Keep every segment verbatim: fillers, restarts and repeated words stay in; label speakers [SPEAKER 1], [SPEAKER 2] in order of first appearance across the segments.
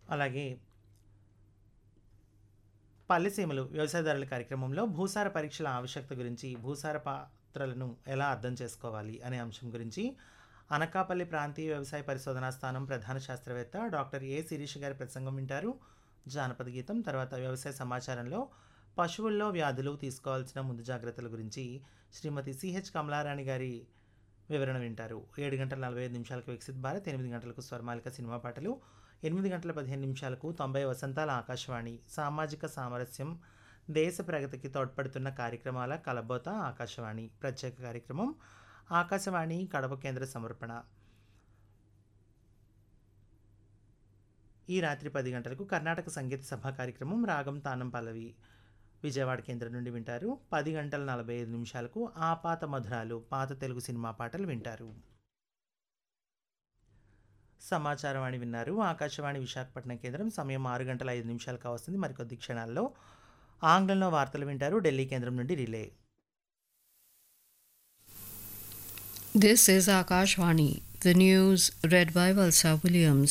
[SPEAKER 1] అలాగే పల్లెసీమలు వ్యవసాయదారుల కార్యక్రమంలో భూసార పరీక్షల ఆవశ్యకత గురించి, భూసార పాత్రలను ఎలా అర్థం చేసుకోవాలి అనే అంశం గురించి అనకాపల్లి ప్రాంతీయ వ్యవసాయ పరిశోధనా స్థానం ప్రధాన శాస్త్రవేత్త డాక్టర్ ఏ శిరీష గారి ప్రసంగం వింటారు. జానపద గీతం తర్వాత వ్యవసాయ సమాచారంలో పశువుల్లో వ్యాధులు తీసుకోవాల్సిన ముందు జాగ్రత్తల గురించి శ్రీమతి సిహెచ్ కమలారాణి గారి వివరణ వింటారు. ఏడు గంటల నలభై ఐదు నిమిషాలకు వికసిత్ భారత్, ఎనిమిది గంటలకు స్వర్మాలిక సినిమా పాటలు, ఎనిమిది గంటల పదిహేను నిమిషాలకు తొంభై వసంతాల ఆకాశవాణి సామాజిక సామరస్యం దేశ ప్రగతికి తోడ్పడుతున్న కార్యక్రమాల కలబోత ఆకాశవాణి ప్రత్యేక కార్యక్రమం ఆకాశవాణి కడప కేంద్ర సమర్పణ. ఈ రాత్రి పది గంటలకు కర్ణాటక సంగీత సభ కార్యక్రమం రాగం తానం పల్లవి విజయవాడ కేంద్రం నుండి వింటారు. పది గంటల నలభై ఐదు నిమిషాలకు ఆ పాత మధురాలు పాత తెలుగు సినిమా పాటలు వింటారు. సమాచారవాణి విన్నారు. ఆకాశవాణి విశాఖపట్నం కేంద్రం సమయం ఆరు గంటల ఐదు నిమిషాలకు వస్తుంది. మరికొద్ది క్షణాల్లో ఆంగ్లంలో వార్తలు వింటారు ఢిల్లీ కేంద్రం నుండి relay.
[SPEAKER 2] This is Akashvani, the news read by Valsa Williams.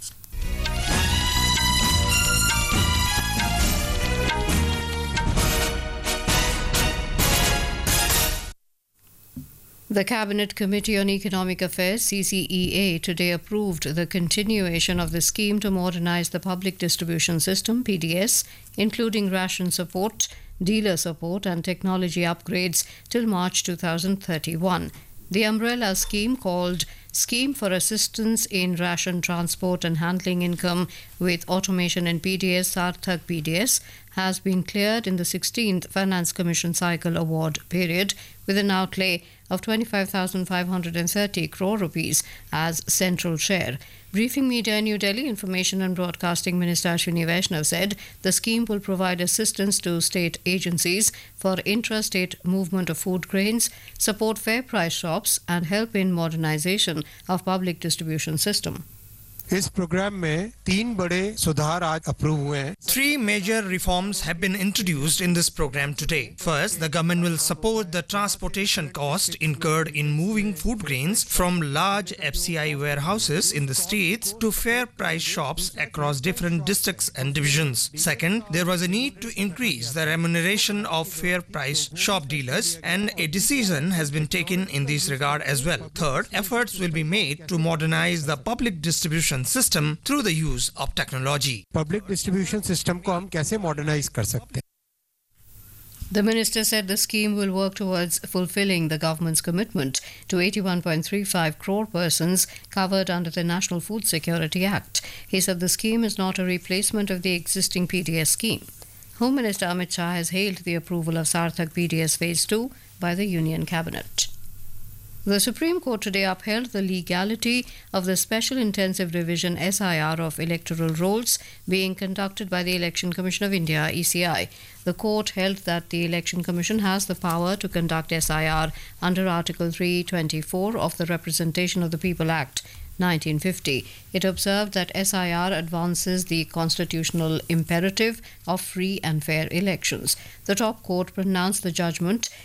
[SPEAKER 2] The Cabinet Committee on Economic Affairs C C E A today approved the continuation of the scheme to modernize the public distribution system P D S, including ration support, dealer support and technology upgrades till March two thousand thirty-one. The umbrella scheme, called Scheme for Assistance in Ration Transport and Handling Income with Automation in P D S, Sarthak P D S, has been cleared in the sixteenth Finance Commission Cycle Award period with an outlay of twenty-five thousand five hundred thirty crore rupees as central share. Briefing media in New Delhi, Information and Broadcasting Minister Ashwini Vaishnav said the scheme will provide assistance to state agencies for intrastate movement of food grains, support fair price shops and help in modernization of public distribution system.
[SPEAKER 3] इस programme में तीन बड़े सुधार आज approve हुए हैं.
[SPEAKER 4] Three major reforms have been introduced in this program today. First, the government will support the transportation cost incurred in moving food grains from large F C I warehouses in the states to fair price shops across different districts and divisions. Second, there was a need to increase the remuneration of fair price shop dealers, and a decision has been taken in this regard as well. Third, efforts will be made to modernize the public distribution system through the use of technology.
[SPEAKER 3] Public distribution system को हम कैसे modernise कर सकते हैं?
[SPEAKER 2] The minister said the scheme will work towards fulfilling the government's commitment to eighty-one point three five crore persons covered under the National Food Security Act. He said the scheme is not a replacement of the existing P D S scheme. Home Minister Amit Shah has hailed the approval of Sarthak P D S Phase two by the Union Cabinet. The Supreme Court today upheld the legality of the Special Intensive Revision S I R of electoral rolls being conducted by the Election Commission of India E C I. The court held that the Election Commission has the power to conduct S I R under Article three twenty-four of the Representation of the People Act nineteen fifty. It observed that S I R advances the constitutional imperative of free and fair elections. The top court pronounced the judgment